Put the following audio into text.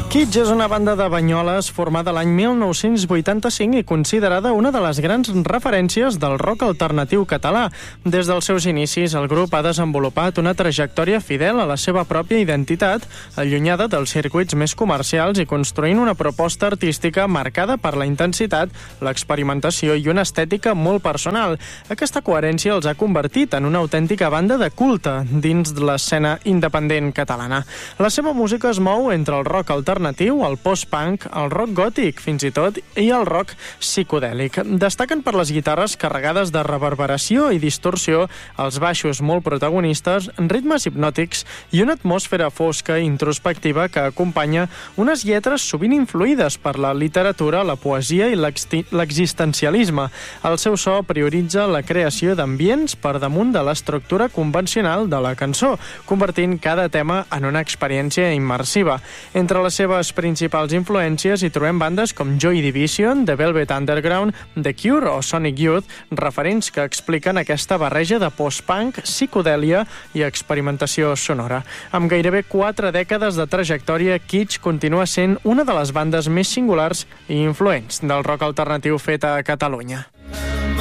Kitsch és una banda de Banyoles formada l'any 1985 i considerada una de les grans referències del rock alternatiu català. Des dels seus inicis, el grup ha desenvolupat una trajectòria fidel a la seva pròpia identitat, allunyada dels circuits més comercials i construint una proposta artística marcada per la intensitat, l'experimentació i una estètica molt personal. Aquesta coherència els ha convertit en una autèntica banda de culte dins de l'escena independent catalana. La seva música es mou entre el rock alternatiu, el post-punk, el rock gòtic, fins i tot, i el rock psicodèlic. Destaquen per les guitarres carregades de reverberació i distorsió, els baixos molt protagonistes, ritmes hipnòtics i una atmosfera fosca i introspectiva que acompanya unes lletres sovint influïdes per la literatura, la poesia i l'existencialisme. El seu so prioritza la creació d'ambients per damunt de l'estructura convencional de la cançó, convertint cada tema en una experiència immersiva. Entre les seves principals influències hi trobem bandes com Joy Division, The Velvet Underground, The Cure o Sonic Youth, referents que expliquen aquesta barreja de post-punk, psicodèlia i experimentació sonora. Amb gairebé 4 dècades de trajectòria, Kitsch continua sent una de les bandes més singulars i influents del rock alternatiu fet a Catalunya.